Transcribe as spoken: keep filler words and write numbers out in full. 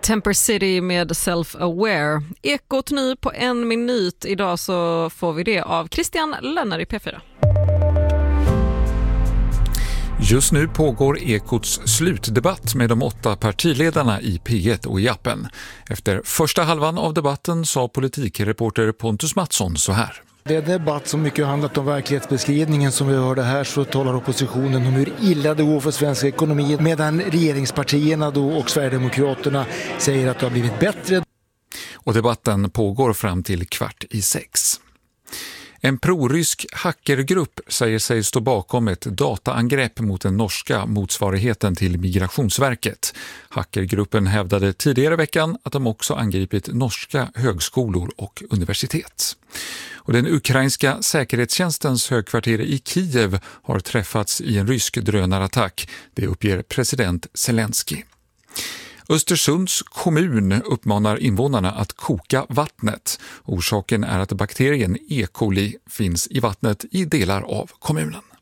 Temper City med Self-Aware. Ekot nu på en minut. Idag så får vi det av Christian Lönner i P fyra. Just nu pågår Ekots slutdebatt med de åtta partiledarna i P ett och i appen. Efter första halvan av debatten sa politikreporter Pontus Mattsson så här. Det är en debatt som mycket handlat om verklighetsbeskrivningen som vi hörde här, så talar oppositionen om hur illa det går för svensk ekonomi, medan regeringspartierna då och Sverigedemokraterna säger att det har blivit bättre. Och debatten pågår fram till kvart i sex. En prorysk hackergrupp säger sig stå bakom ett dataangrepp mot den norska motsvarigheten till Migrationsverket. Hackergruppen hävdade tidigare i veckan att de också angripit norska högskolor och universitet. Och den ukrainska säkerhetstjänstens högkvarter i Kiev har träffats i en rysk drönarattack. Det uppger president Zelensky. Östersunds kommun uppmanar invånarna att koka vattnet. Orsaken är att bakterien E. coli finns i vattnet i delar av kommunen.